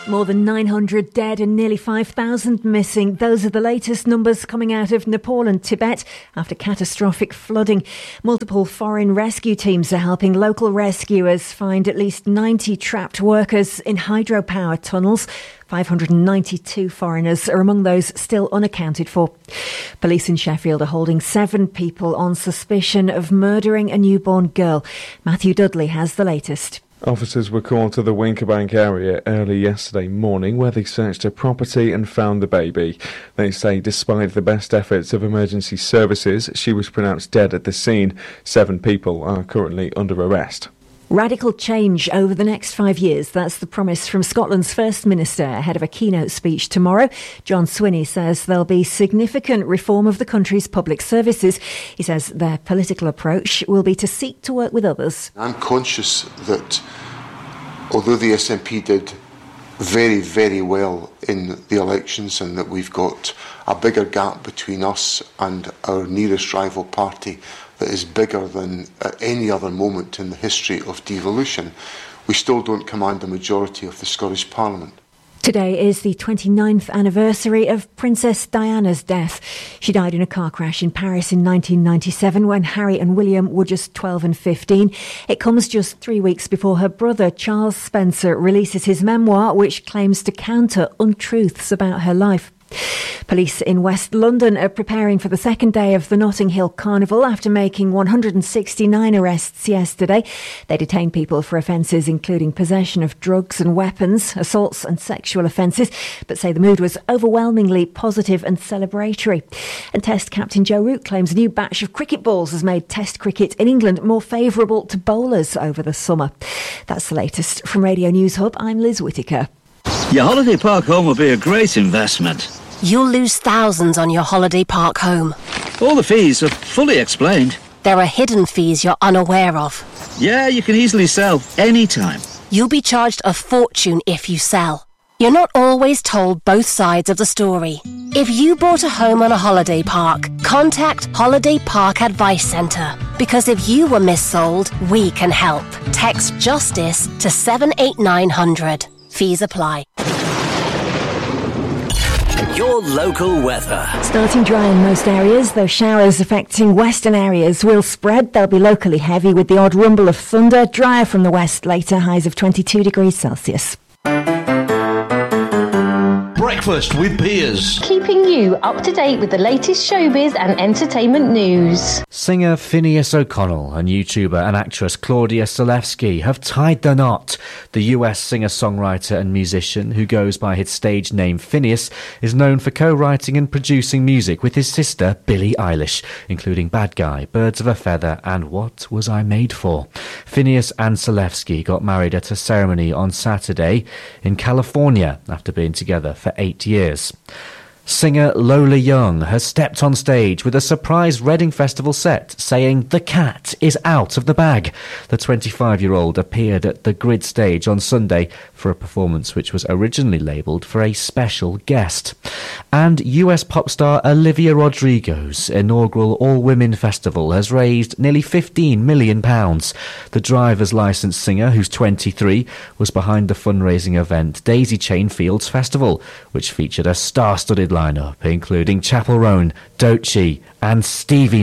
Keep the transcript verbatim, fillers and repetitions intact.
More than nine hundred dead and nearly five thousand missing. Those are the latest numbers coming out of Nepal and Tibet after catastrophic flooding. Multiple foreign rescue teams are helping local rescuers find at least ninety trapped workers in hydropower tunnels. five hundred ninety-two foreigners are among those still unaccounted for. Police in Sheffield are holding seven people on suspicion of murdering a newborn girl. Matthew Dudley has the latest. Officers were called to the Winkerbank area early yesterday morning where they searched a property and found the baby. They say despite the best efforts of emergency services, she was pronounced dead at the scene. Seven people are currently under arrest. Radical change over the next five years. That's the promise from Scotland's First Minister ahead of a keynote speech tomorrow. John Swinney says there'll be significant reform of the country's public services. He says their political approach will be to seek to work with others. I'm conscious that although the S N P did very, very well in the elections and that we've got a bigger gap between us and our nearest rival party that is bigger than at any other moment in the history of devolution, we still don't command the majority of the Scottish Parliament. Today is the twenty-ninth anniversary of Princess Diana's death. She died in a car crash in Paris in nineteen ninety-seven when Harry and William were just twelve and fifteen. It comes just three weeks before her brother Charles Spencer releases his memoir, which claims to counter untruths about her life. Police in West London are preparing for the second day of the Notting Hill Carnival after making one hundred sixty-nine arrests yesterday. They detained people for offences including possession of drugs and weapons, assaults and sexual offences, but say the mood was overwhelmingly positive and celebratory. And Test captain Joe Root claims a new batch of cricket balls has made Test cricket in England more favourable to bowlers over the summer. That's the latest from Radio News Hub. I'm Liz Whittaker. Your holiday park home will be a great investment. You'll lose thousands on your holiday park home. All the fees are fully explained. There are hidden fees you're unaware of. Yeah, you can easily sell anytime. You'll be charged a fortune if you sell. You're not always told both sides of the story. If you bought a home on a holiday park, contact Holiday Park Advice Centre. Because if you were missold, we can help. Text JUSTICE to seven eight nine hundred. Fees apply. Your local weather. Starting dry in most areas, though showers affecting western areas will spread. They'll be locally heavy with the odd rumble of thunder. Drier from the west later, highs of twenty-two degrees Celsius. Breakfast with Piers. Keeping you up to date with the latest showbiz and entertainment news. Singer Phineas O'Connell and YouTuber and actress Claudia Salevsky have tied the knot. The U S singer-songwriter and musician, who goes by his stage name Phineas, is known for co-writing and producing music with his sister Billie Eilish, including Bad Guy, Birds of a Feather and What Was I Made For? Phineas and Salevsky got married at a ceremony on Saturday in California after being together for eight years. Singer Lola Young has stepped on stage with a surprise Reading Festival set saying the cat is out of the bag. The twenty-five-year-old appeared at the Grid stage on Sunday for a performance which was originally labelled for a special guest. And U S pop star Olivia Rodrigo's inaugural all-women festival has raised nearly fifteen million pounds. The driver's licensed singer, who's twenty-three, was behind the fundraising event Daisy Chain Fields Festival, which featured a star-studded lineup including Chapel Roan, Doechii and Stevie